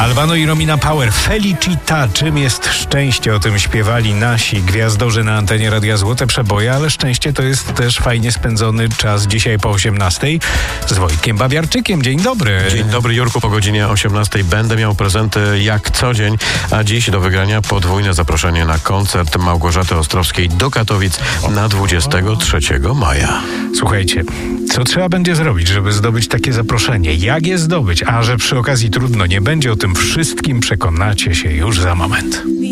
Albano i Romina Power, Felicita. Czym jest szczęście? O tym śpiewali nasi gwiazdorzy na antenie Radia Złote Przeboje, ale szczęście to jest też fajnie spędzony czas dzisiaj po 18:00 z Wojtkiem Babiarczykiem. Dzień dobry. Dzień dobry, Jurku. Po godzinie 18:00 będę miał prezenty jak co dzień, a dziś do wygrania podwójne zaproszenie na koncert Małgorzaty Ostrowskiej do Katowic na 23 maja. Słuchajcie, co trzeba będzie zrobić, żeby zdobyć takie zaproszenie? Jak je zdobyć? A że przy okazji trudno nie będzie, o tym wszystkim przekonacie się już za moment.